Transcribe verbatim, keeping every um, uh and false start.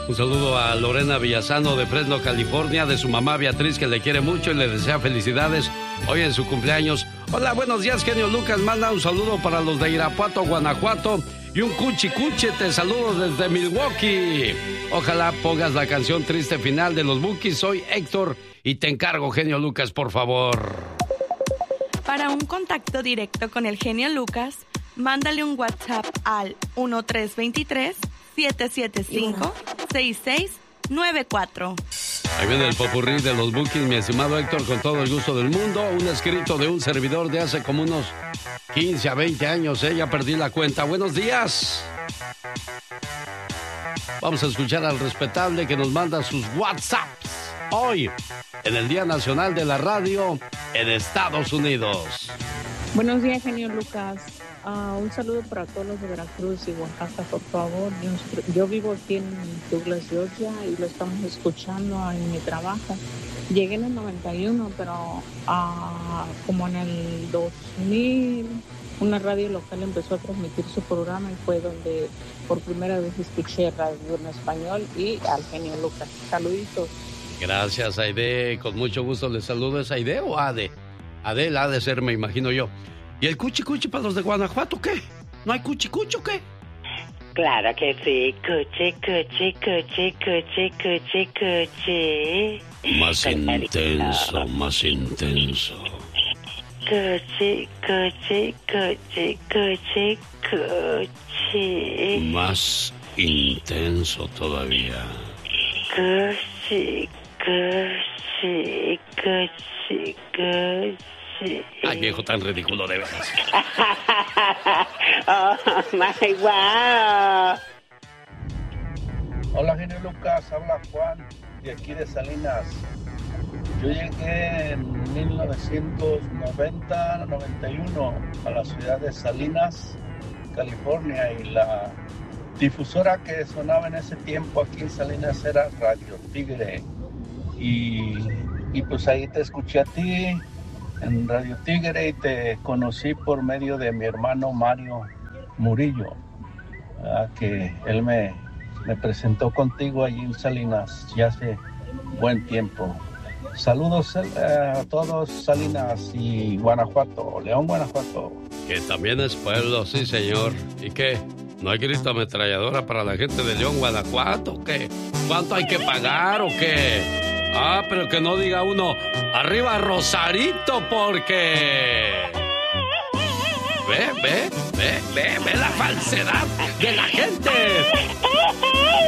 Un saludo a Lorena Villazano de Fresno, California, de su mamá Beatriz, que le quiere mucho y le desea felicidades hoy en su cumpleaños. Hola, buenos días, genio Lucas. Manda un saludo para los de Irapuato, Guanajuato. Y un cuchi cuchi, te saludo desde Milwaukee. Ojalá pongas la canción Triste Final de los Bukis. Soy Héctor y te encargo, genio Lucas, por favor. Para un contacto directo con el genio Lucas, mándale un WhatsApp al uno tres dos tres, siete siete cinco, seis seis nueve cuatro. Ahí viene el popurrí de los Bukis, mi estimado Héctor, con todo el gusto del mundo. Un escrito de un servidor de hace como unos quince a veinte años, ¿eh? Ya perdí la cuenta. Buenos días. Vamos a escuchar al respetable que nos manda sus WhatsApps hoy, en el Día Nacional de la Radio en Estados Unidos. Buenos días, genio Lucas. Uh, un saludo para todos los de Veracruz y Oaxaca, por favor. Yo, yo vivo aquí en Douglas, Georgia, y lo estamos escuchando en mi trabajo. Llegué en el noventa y uno, pero uh, como en el dos mil, una radio local empezó a transmitir su programa y fue donde por primera vez escuché radio en español y al genio Lucas. Saluditos. Gracias, Aide. Con mucho gusto les saludo. ¿Es Aide o Ade? Adel ha de ser, me imagino yo. ¿Y el cuchi cuchi para los de Guanajuato qué? ¿No hay cuchi cuchi o qué? Claro que sí. Cuchi, cuchi, cuchi, cuchi, cuchi, cuchi. Más intenso, más intenso. Cuchi, cuchi, cuchi, cuchi, cuchi. Más intenso todavía. Cuchi, cuchi, cuchi, cuchi. Ay, viejo tan ridículo de veras. Oh, my wow. Hola, genio Lucas, habla Juan de aquí de Salinas. Yo llegué en mil novecientos noventa, noventa y uno a la ciudad de Salinas, California, y la difusora que sonaba en ese tiempo aquí en Salinas era Radio Tigre. Y, y pues ahí te escuché a ti en Radio Tigre y te conocí por medio de mi hermano Mario Murillo, ¿verdad? Que él me, me presentó contigo allí en Salinas ya hace buen tiempo. Saludos a todos, Salinas y Guanajuato, León, Guanajuato. Que también es pueblo, sí, señor. ¿Y qué? ¿No hay grito ametralladora para la gente de León, Guanajuato? ¿O qué? ¿Cuánto hay que pagar o qué? Ah, pero que no diga uno, arriba Rosarito, porque... Ve, ve, ve, ve, ve la falsedad de la gente.